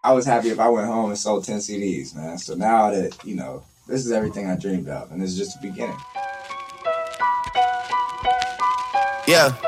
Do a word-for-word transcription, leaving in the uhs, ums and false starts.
I was happy if I went home and sold ten C Ds, man. So now that, you know, this is everything I dreamed of, and this is just the beginning. Yeah.